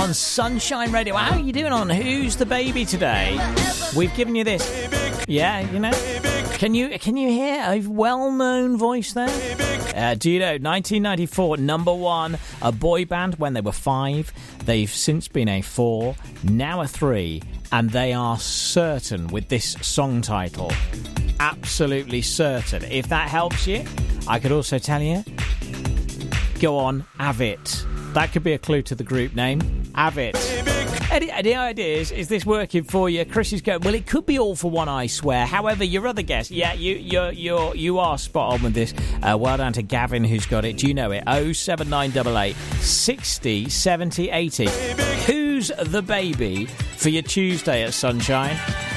on Sunshine Radio. How are you doing on Who's the Baby today? We've given you this. Yeah, you know. Can you hear a well-known voice there? Do you know 1994 number one, a boy band when they were 5. They've since been a 4, now a 3, and they are certain with this song title. Absolutely certain. If that helps you, I could also tell you, go on, have it. That could be a clue to the group name. Have it. Any ideas? Is this working for you? Chris is going, well, it could be All for One, I swear. However, your other guess, yeah, you are spot on with this. Well done to Gavin, who's got it. Do you know it? 07988 60 70 80. Who's the baby for your Tuesday at Sunshine?